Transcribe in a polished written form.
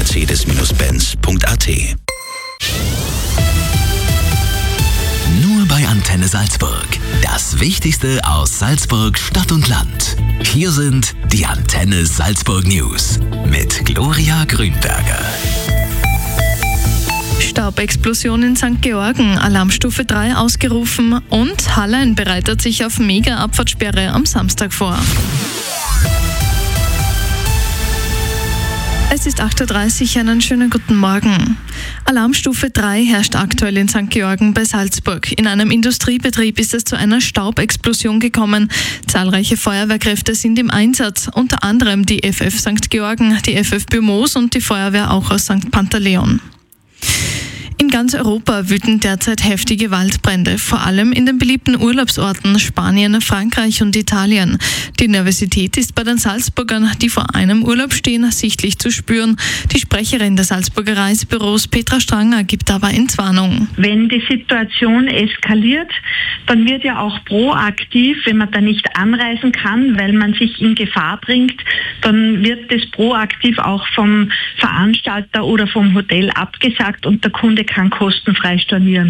Mercedes-Benz.at. Nur bei Antenne Salzburg. Das Wichtigste aus Salzburg Stadt und Land. Hier sind die Antenne Salzburg News mit Gloria Grünberger. Staubexplosion in St. Georgen, Alarmstufe 3 ausgerufen und Hallein bereitet sich auf Mega-Abfahrtssperre am Samstag vor. Es ist 8.30 Uhr, einen schönen guten Morgen. Alarmstufe 3 herrscht aktuell in St. Georgen bei Salzburg. In einem Industriebetrieb ist es zu einer Staubexplosion gekommen. Zahlreiche Feuerwehrkräfte sind im Einsatz, unter anderem die FF St. Georgen, die FF Bürmoos und die Feuerwehr auch aus St. Pantaleon. In ganz Europa wüten derzeit heftige Waldbrände, vor allem in den beliebten Urlaubsorten Spanien, Frankreich und Italien. Die Nervosität ist bei den Salzburgern, die vor einem Urlaub stehen, sichtlich zu spüren. Die Sprecherin des Salzburger Reisebüros Petra Stranger gibt aber Entwarnung. Wenn die Situation eskaliert, dann wird ja auch proaktiv, wenn man da nicht anreisen kann, weil man sich in Gefahr bringt, dann wird das proaktiv auch vom Veranstalter oder vom Hotel abgesagt und der Kunde kann kostenfrei stornieren.